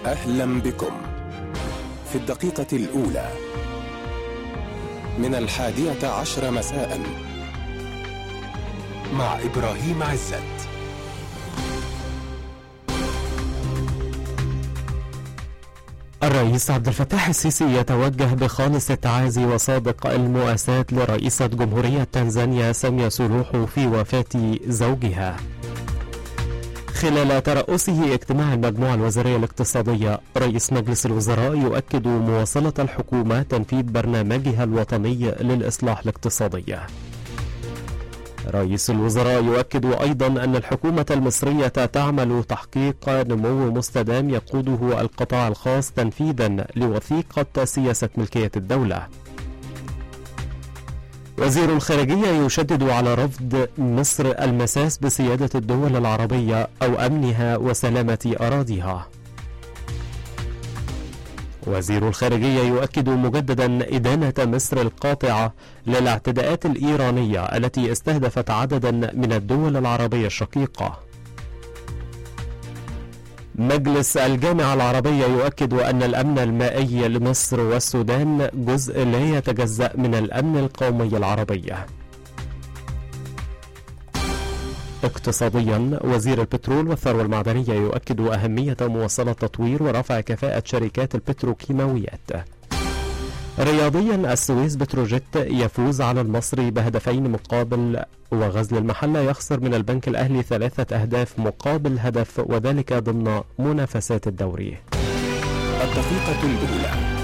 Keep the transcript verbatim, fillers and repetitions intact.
أهلا بكم في الدقيقة الأولى من الحادية عشر مساء مع إبراهيم عزت. الرئيس عبد الفتاح السيسي يتوجه بخالص التعازي وصادق المؤاساة لرئيسة جمهورية تنزانيا سامية سلوحو في وفاة زوجها. خلال ترأسه اجتماع المجموعة الوزارية الاقتصادية، رئيس مجلس الوزراء يؤكد مواصلة الحكومة تنفيذ برنامجها الوطني للإصلاح الاقتصادي. رئيس الوزراء يؤكد أيضا أن الحكومة المصرية تعمل تحقيق نمو مستدام يقوده القطاع الخاص تنفيذا لوثيقة سياسة ملكية الدولة. وزير الخارجية يشدد على رفض مصر المساس بسيادة الدول العربية أو أمنها وسلامة أراضيها. وزير الخارجية يؤكد مجددا إدانة مصر القاطعة للاعتداءات الإيرانية التي استهدفت عددا من الدول العربية الشقيقة. مجلس الجامعة العربية يؤكد أن الأمن المائي لمصر والسودان جزء لا يتجزأ من الأمن القومي العربي. اقتصاديا، وزير البترول والثروة المعدنية يؤكد أهمية مواصلة تطوير ورفع كفاءة شركات البتروكيماويات. رياضيا، السويس بتروجيت يفوز على المصري بهدفين مقابل، وغزل المحلة يخسر من البنك الأهلي ثلاثة أهداف مقابل هدف، وذلك ضمن منافسات الدوري. الدقيقة الأولى